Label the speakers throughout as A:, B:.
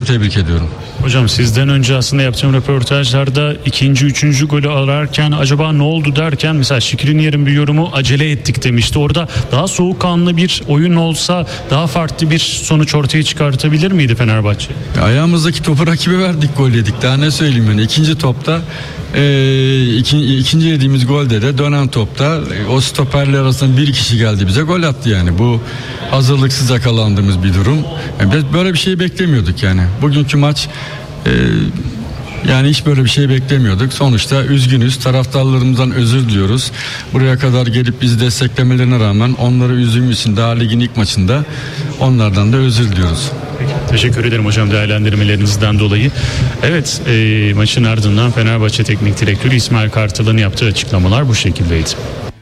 A: tebrik ediyorum.
B: Hocam sizden önce aslında yaptığım röportajlarda ikinci, üçüncü golü ararken acaba ne oldu derken mesela Şikriniyar'ın bir yorumu acele ettik demişti. Orada daha soğukkanlı bir oyun olsa daha farklı bir sonuç ortaya çıkartabilir miydi Fenerbahçe?
A: Ayağımızdaki topu rakibe verdik, gol yedik. Daha ne söyleyeyim yani. İkinci topta ikinci yediğimiz golde de dönen topta o stoperler arasında bir kişi geldi bize gol attı yani. Bu hazırlıksız yakalandığımız bir durum. Yani biz böyle bir şey beklemiyorduk yani. Bugünkü maç yani hiç böyle bir şey beklemiyorduk. Sonuçta üzgünüz. Taraftarlarımızdan özür diliyoruz. Buraya kadar gelip bizi desteklemelerine rağmen onları üzdüğümüz için daha ligin ilk maçında onlardan da özür diliyoruz.
B: Teşekkür ederim hocam değerlendirmelerinizden dolayı. Evet, maçın ardından Fenerbahçe Teknik Direktörü İsmail Kartal'ın yaptığı açıklamalar bu şekildeydi.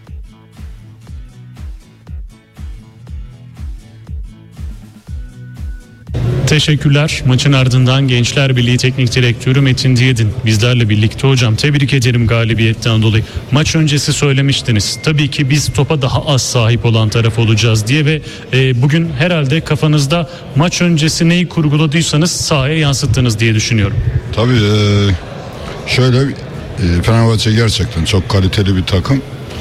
B: Teşekkürler. Maçın ardından Gençler Birliği Teknik Direktörü Metin Diyedin bizlerle birlikte. Hocam tebrik ederim galibiyetten dolayı. Maç öncesi söylemiştiniz. Tabii ki biz topa daha az sahip olan taraf olacağız diye ve bugün herhalde kafanızda maç öncesi neyi kurguladıysanız sahaya yansıttınız diye düşünüyorum.
C: Tabii şöyle Fenerbahçe gerçekten çok kaliteli bir takım.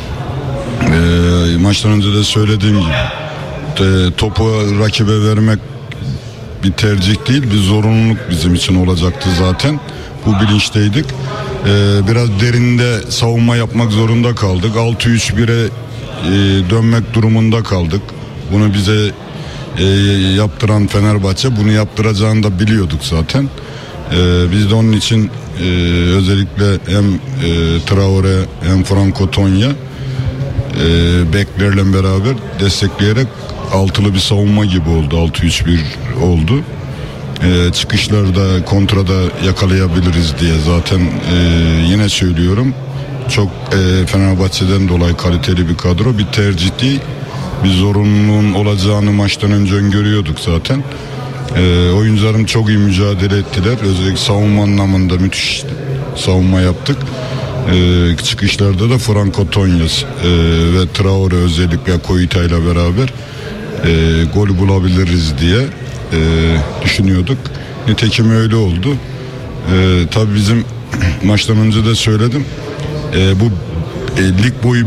C: Maçtan önce de söylediğim gibi topu rakibe vermek bir tercih değil, bir zorunluluk bizim için olacaktı zaten. Bu bilinçteydik. Biraz derinde savunma yapmak zorunda kaldık. 6-3-1'e dönmek durumunda kaldık. Bunu bize yaptıran Fenerbahçe, bunu yaptıracağını da biliyorduk zaten. Biz de onun için özellikle hem Traore hem Franco Tonya beklerle beraber destekleyerek altılı bir savunma gibi oldu. 6-3-1 oldu. Çıkışlarda kontrada yakalayabiliriz diye zaten yine söylüyorum. Çok Fenerbahçe'den dolayı kaliteli bir kadro, bir tercih değil. Bir zorunluluğun olacağını maçtan önce öngörüyorduk zaten. Oyuncularım çok iyi mücadele ettiler. Özellikle savunma anlamında müthiş savunma yaptık. Çıkışlarda da Franco Tonyas ve Traore özellikle Koita ile beraber gol bulabiliriz diye düşünüyorduk. Nitekim öyle oldu. Tabii bizim maçtan önce de söyledim. Bu lig boyu